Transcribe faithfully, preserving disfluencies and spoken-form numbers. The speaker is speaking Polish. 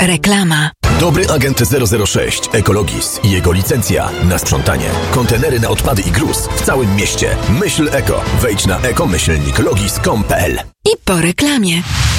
Reklama. Dobry agent zero zero sześć Ekologis i jego licencja na sprzątanie. Kontenery na odpady i gruz w całym mieście. Myśl eko. Wejdź na eko myślnik logis kropka com kropka pe el. I po reklamie.